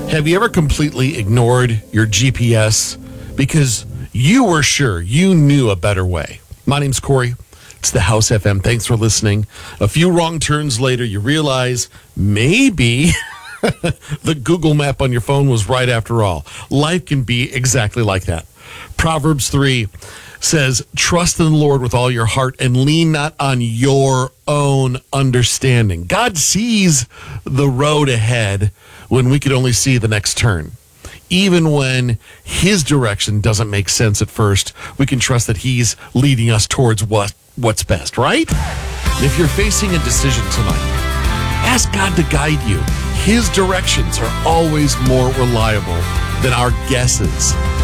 Have you ever completely ignored your GPS because you were sure you knew a better way? My name's Corey. It's the House FM. Thanks for listening. A few wrong turns later, you realize maybe the Google map on your phone was right after all. Life can be exactly like that. Proverbs 3 says, trust in the Lord with all your heart and lean not on your own understanding. God sees the road ahead when we could only see the next turn. Even when his direction doesn't make sense at first, we can trust that he's leading us towards what's best, right? If you're facing a decision tonight, ask God to guide you. His directions are always more reliable than our guesses.